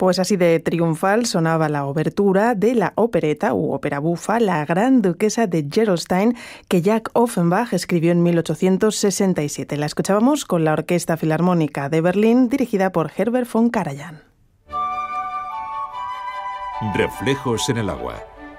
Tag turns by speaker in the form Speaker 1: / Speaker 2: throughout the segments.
Speaker 1: Pues así de triunfal sonaba la obertura de la opereta u ópera bufa La Gran Duquesa de Gerolstein, que Jack Offenbach escribió en 1867. La escuchábamos con la Orquesta Filarmónica de Berlín, dirigida por Herbert von Karajan.
Speaker 2: Reflejos en el agua.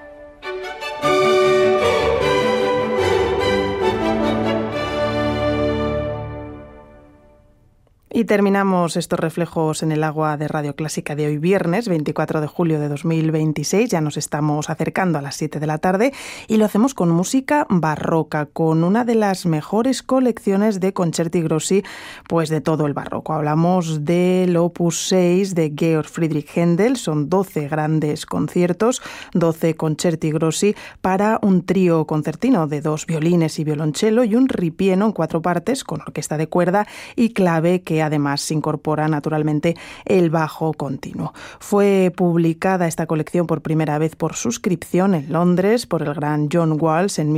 Speaker 1: Y terminamos estos reflejos en el agua de Radio Clásica de hoy viernes, 24 de julio de 2026. Ya nos estamos acercando a las 7 de la tarde y lo hacemos con música barroca, con una de las mejores colecciones de concerti grossi pues de todo el barroco. Hablamos del Opus 6 de Georg Friedrich Händel. Son 12 grandes conciertos, 12 concerti grossi para un trío concertino de 2 violines y violonchelo y un ripieno en 4 partes con orquesta de cuerda y clave, que además se incorpora naturalmente el bajo continuo. Fue publicada esta colección por primera vez por suscripción en Londres por el gran John Walsh en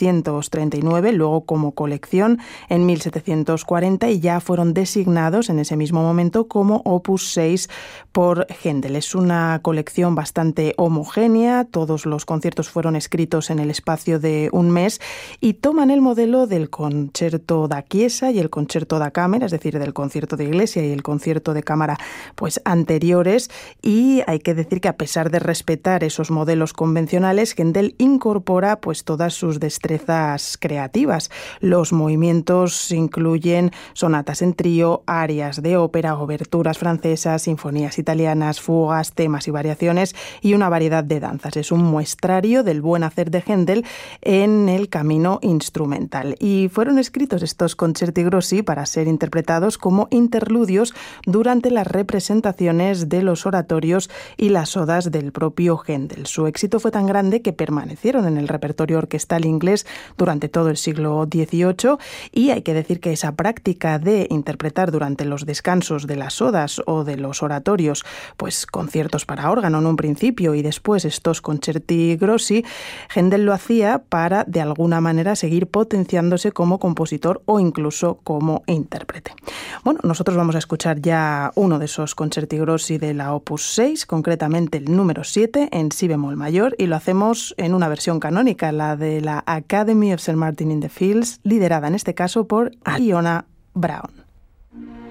Speaker 1: 1739, luego como colección en 1740 y ya fueron designados en ese mismo momento como Opus 6 por Händel. Es una colección bastante homogénea, todos los conciertos fueron escritos en el espacio de un mes y toman el modelo del Concerto da Chiesa y el Concerto da Camera, es decir, del concierto de iglesia y el concierto de cámara pues anteriores, y hay que decir que a pesar de respetar esos modelos convencionales, Händel incorpora pues todas sus destrezas creativas. Los movimientos incluyen sonatas en trío, arias de ópera, oberturas francesas, sinfonías italianas, fugas, temas y variaciones y una variedad de danzas. Es un muestrario del buen hacer de Händel en el camino instrumental. Y fueron escritos estos concerti grossi para ser interpretados como interludios durante las representaciones de los oratorios y las odas del propio Händel. Su éxito fue tan grande que permanecieron en el repertorio orquestal inglés durante todo el siglo XVIII, y hay que decir que esa práctica de interpretar durante los descansos de las odas o de los oratorios pues conciertos para órgano en un principio y después estos concerti grossi, Händel lo hacía para de alguna manera seguir potenciándose como compositor o incluso como intérprete. Bueno, nosotros vamos a escuchar ya uno de esos concerti grossi de la Opus 6, concretamente el número 7 en si bemol mayor, y lo hacemos en una versión canónica, la de la Academy of St. Martin in the Fields, liderada en este caso por Iona Brown.